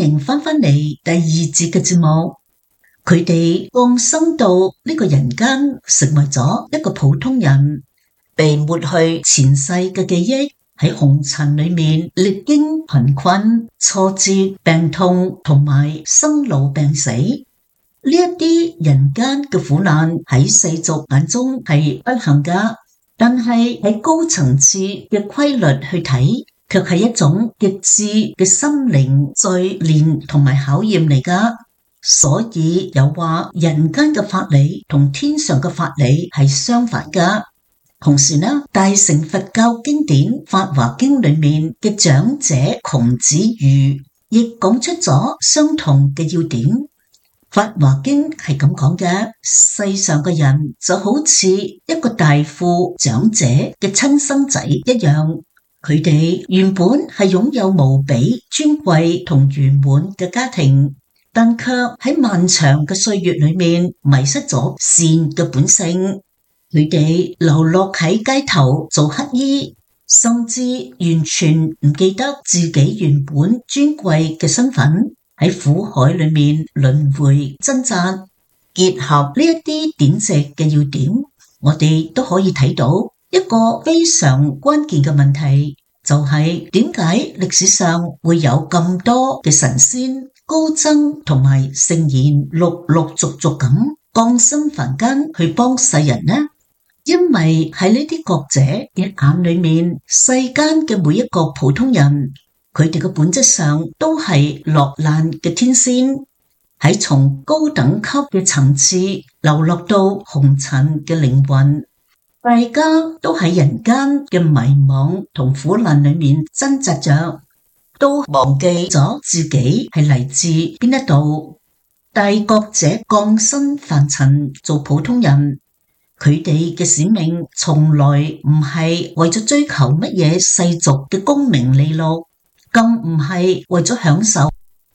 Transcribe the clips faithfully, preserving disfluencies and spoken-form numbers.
迎翻返嚟第二節嘅節目。佢哋降生到呢個人間，成為咗一個普通人，被抹去前世嘅記憶，喺紅塵裏面歷經貧困、挫折、病痛同埋生老病死。呢一啲人間嘅苦難喺世俗眼中係不幸噶，但係喺高層次嘅規律去睇，卻係一種極致嘅心靈錘煉同埋考驗嚟噶。所以有話人間嘅法理同天上嘅法理係相反噶。同時呢，大乘佛教經典《法華經》裏面嘅長者窮子喻亦講出咗相同嘅要點。《法華經》係咁講嘅：世上嘅人就好似一個大富長者嘅親生仔一樣，佢哋原本係擁有無比尊貴同圓滿嘅家庭，但卻喺漫長嘅歲月裏面迷失咗善嘅本性。佢哋流落喺街頭做乞衣，甚至完全唔記得自己原本尊貴嘅身份，喺苦海裏面輪迴掙扎。結合呢一啲典籍嘅要點，我哋都可以睇到一個非常關鍵嘅問題，就係點解歷史上會有咁多嘅神仙、高僧同埋聖賢陸陸續續咁降生凡間去幫世人呢？因為喺呢啲覺者嘅眼裏面，世間嘅每一個普通人，佢哋嘅本質上都係落難嘅天仙，喺從高等級嘅層次流落到紅塵嘅靈魂，大家都喺人間嘅迷惘同苦難裏面掙扎着，都忘記咗自己係嚟自邊一度。大覺者降生凡塵做普通人，佢哋嘅使命從來唔係為咗追求乜嘢世俗嘅功名利祿，更唔係為咗享受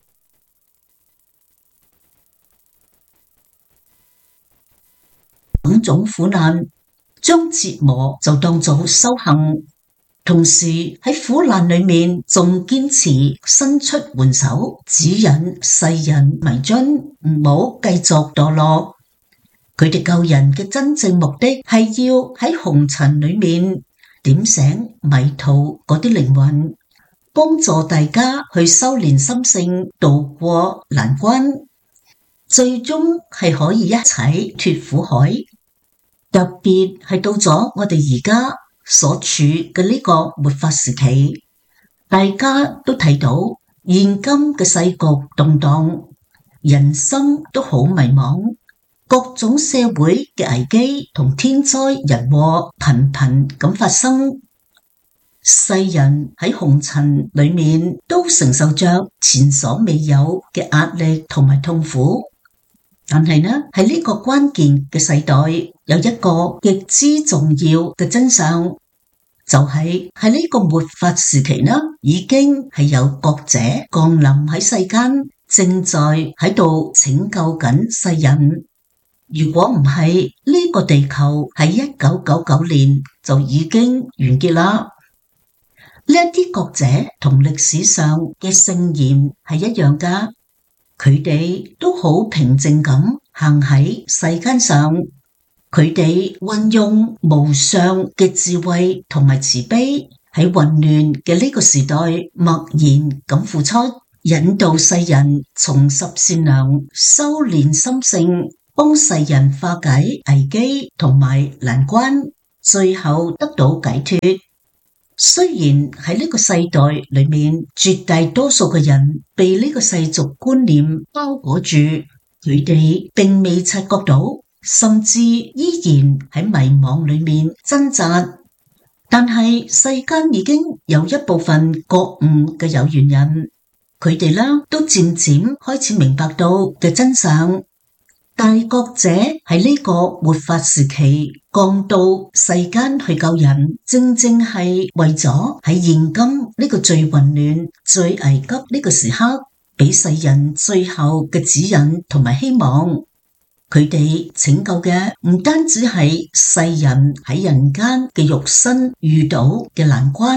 種種苦難，將折磨就當做修行，同時喺苦難裏面仲堅持伸出援手，指引世人迷津，唔好繼續墮落。佢哋救人嘅真正目的係要喺紅塵裏面點醒迷途嗰啲靈魂，幫助大家去修煉心性，渡過難關，最終係可以一齊脫苦海。特別係到咗我哋而家所處嘅呢個末法時期，大家都睇到現今嘅世局動盪，人心都好迷茫。各種社會嘅危機同天災人禍頻頻咁發生，世人喺紅塵裏面都承受着前所未有嘅壓力同埋痛苦。但係呢，喺呢個關鍵嘅世代，有一個極之重要嘅真相，就係喺呢個末法時期呢，已經係有覺者降臨喺世間，正在喺度拯救緊世人。如果唔係，呢個地球喺一九九九年就已經完結啦。呢一啲覺者同歷史上嘅聖賢係一樣噶，佢哋都好平靜咁行喺世間上，佢哋運用無上嘅智慧同埋慈悲，喺混亂嘅呢個時代默然咁付出，引導世人重拾善良，修煉心性，幫世人化解危機同埋難關，最後得到解脫。雖然喺呢個世代裏面，絕大多數嘅人被呢個世俗觀念包裹住，佢哋並未察覺到，甚至依然喺迷惘裏面掙扎。但係世間已經有一部分覺悟嘅有緣人，佢哋呢都漸漸開始明白到嘅真相。大覺者喺呢個末法時期降到世間去救人，正正係為咗喺現今呢個最混亂、最危急呢個時刻，俾世人最後嘅指引同埋希望。佢哋拯救嘅唔單止係世人喺人間嘅肉身遇到嘅難關，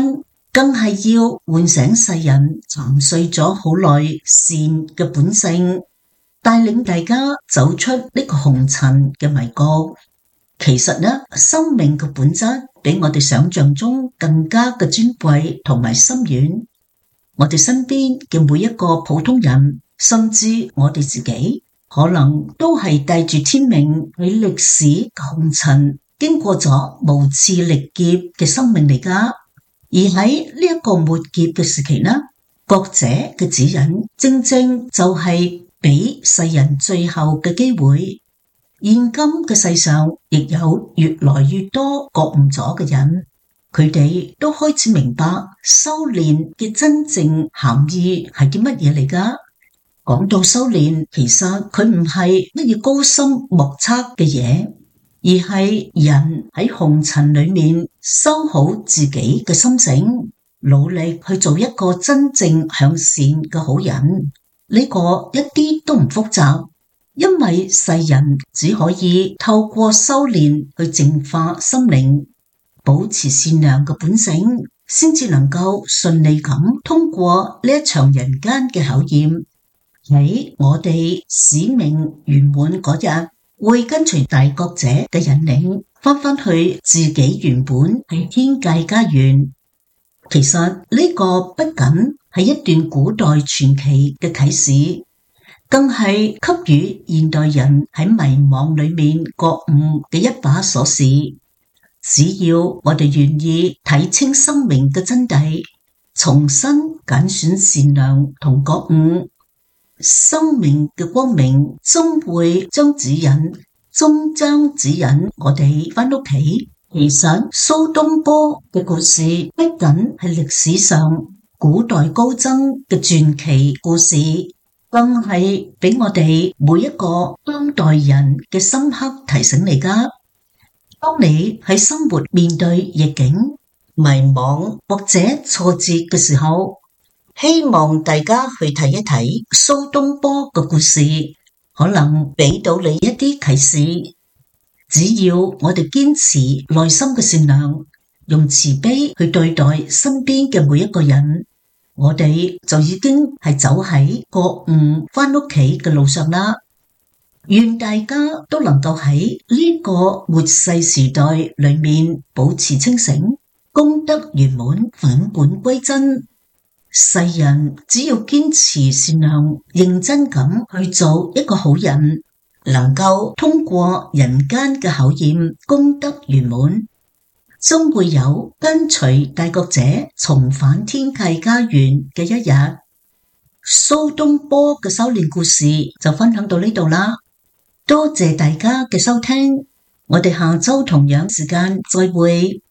更係要喚醒世人沉睡咗好耐善嘅本性，帶領大家走出呢個紅塵嘅迷局。其實呢，生命嘅本質比我哋想象中更加嘅尊貴同埋深遠。我哋身邊嘅每一個普通人，甚至我哋自己，可能都係帶住天命喺歷史嘅紅塵經過咗無次歷劫嘅生命嚟㗎。而喺呢一個末劫嘅時期呢，覺者嘅指引正正就係俾世人最後嘅機會。現今嘅世上亦有越來越多覺悟咗嘅人，佢哋都開始明白修煉嘅真正含義係啲乜嘢嚟㗎。講到修煉，其實佢唔係乜嘢高深莫測嘅嘢，而係人喺紅塵裏面修好自己嘅心性，努力去做一個真正向善嘅好人。呢個一啲都唔複雜，因為世人只可以透過修煉去淨化心靈，保持善良嘅本性，先至能夠順利咁通過呢一場人間嘅考驗。喺我哋使命圓滿嗰日，會跟隨大覺者嘅引領，翻返去自己原本喺天界家園。其實呢個不僅係一段古代傳奇嘅啟示，更係給予現代人喺迷惘裏面覺悟嘅一把鎖匙。只要我哋願意睇清生命嘅真諦，重新揀選善良同覺悟，生命嘅光明終會將指引，終將指引我哋返屋企。其實蘇東坡嘅故事不僅係歷史上古代高僧嘅傳奇故事，更係俾我哋每一個當代人嘅深刻提醒嚟㗎。當你喺生活面對逆境、迷惘或者挫折嘅時候，希望大家去睇一睇蘇東坡嘅故事，可能俾到你一啲啟示。只要我哋堅持內心嘅善良，用慈悲去對待身邊嘅每一個人，我哋就已經係走喺覺悟返屋企嘅路上啦。願大家都能夠喺呢個末世時代裏面保持清醒，功德圓滿，返本歸真。世人只要堅持善良，認真咁去做一個好人，能夠通過人間嘅考驗，功德圓滿，終會有跟隨大覺者重返天界家園嘅一日。蘇東坡嘅修煉故事就分享到呢度啦，多謝大家嘅收聽，我哋下周同樣時間再會。